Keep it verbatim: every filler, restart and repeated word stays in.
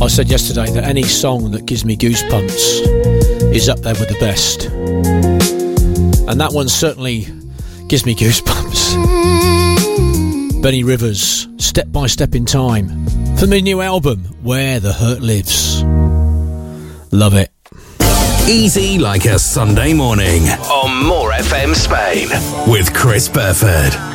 I said yesterday that any song that gives me goosebumps is up there with the best. And that one certainly gives me goosebumps. Benny Rivers, Step by Step in Time, from the new album, Where the Hurt Lives. Love it. Easy like a Sunday morning on More F M Spain with Chris Burford.